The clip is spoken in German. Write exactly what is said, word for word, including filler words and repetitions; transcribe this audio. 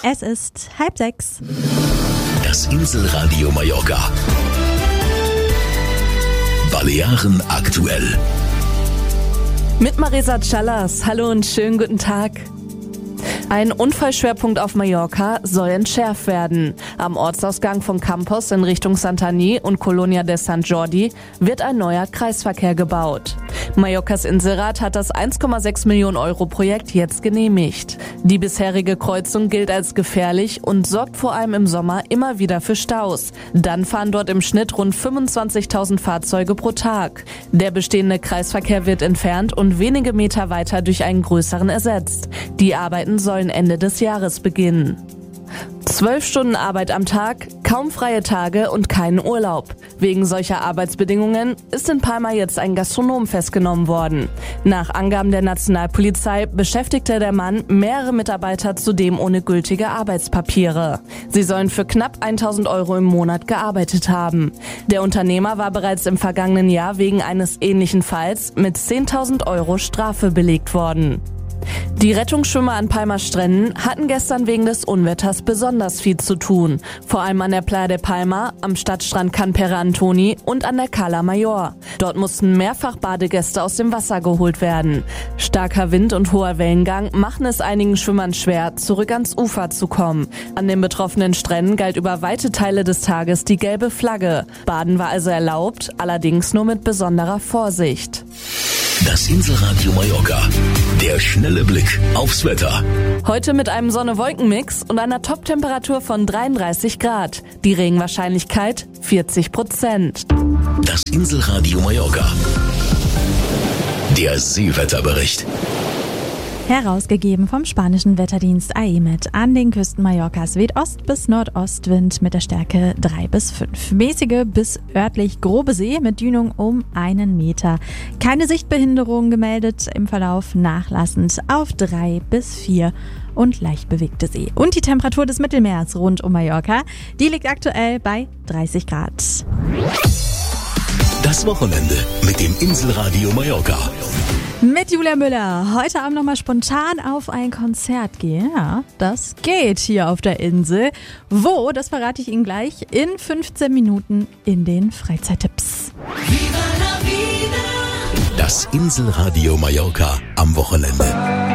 Es ist halb sechs. Das Inselradio Mallorca. Balearen aktuell. Mit Marisa Callas. Hallo und schönen guten Tag. Ein Unfallschwerpunkt auf Mallorca soll entschärft werden. Am Ortsausgang von Campos in Richtung Santani und Colonia de Sant Jordi wird ein neuer Kreisverkehr gebaut. Mallorcas Inselrat hat das eins Komma sechs Millionen Euro Projekt jetzt genehmigt. Die bisherige Kreuzung gilt als gefährlich und sorgt vor allem im Sommer immer wieder für Staus. Dann fahren dort im Schnitt rund fünfundzwanzigtausend Fahrzeuge pro Tag. Der bestehende Kreisverkehr wird entfernt und wenige Meter weiter durch einen größeren ersetzt. Die Arbeiten sollen Ende des Jahres beginnen. Zwölf Stunden Arbeit am Tag, kaum freie Tage und keinen Urlaub. Wegen solcher Arbeitsbedingungen ist in Palma jetzt ein Gastronom festgenommen worden. Nach Angaben der Nationalpolizei beschäftigte der Mann mehrere Mitarbeiter zudem ohne gültige Arbeitspapiere. Sie sollen für knapp eintausend Euro im Monat gearbeitet haben. Der Unternehmer war bereits im vergangenen Jahr wegen eines ähnlichen Falls mit zehntausend Euro Strafe belegt worden. Die Rettungsschwimmer an Palmas Stränden hatten gestern wegen des Unwetters besonders viel zu tun. Vor allem an der Playa de Palma, am Stadtstrand Can Pere Antoni und an der Cala Mayor. Dort mussten mehrfach Badegäste aus dem Wasser geholt werden. Starker Wind und hoher Wellengang machen es einigen Schwimmern schwer, zurück ans Ufer zu kommen. An den betroffenen Stränden galt über weite Teile des Tages die gelbe Flagge. Baden war also erlaubt, allerdings nur mit besonderer Vorsicht. Das Inselradio Mallorca. Der schnelle Blick aufs Wetter. Heute mit einem Sonne-Wolken-Mix und einer Top-Temperatur von dreiunddreißig Grad. Die Regenwahrscheinlichkeit vierzig Prozent. Das Inselradio Mallorca. Der Seewetterbericht. Herausgegeben vom spanischen Wetterdienst A E M E T. An den Küsten Mallorcas weht Ost- bis Nordostwind mit der Stärke drei bis fünf. Mäßige bis örtlich grobe See mit Dünung um einen Meter. Keine Sichtbehinderung gemeldet, im Verlauf nachlassend auf drei bis vier und leicht bewegte See. Und die Temperatur des Mittelmeers rund um Mallorca, die liegt aktuell bei dreißig Grad. Das Wochenende mit dem Inselradio Mallorca. Mit Julia Müller. Heute Abend nochmal spontan auf ein Konzert gehen. Ja, das geht hier auf der Insel. Wo, das verrate ich Ihnen gleich in fünfzehn Minuten in den Freizeittipps. Das Inselradio Mallorca am Wochenende.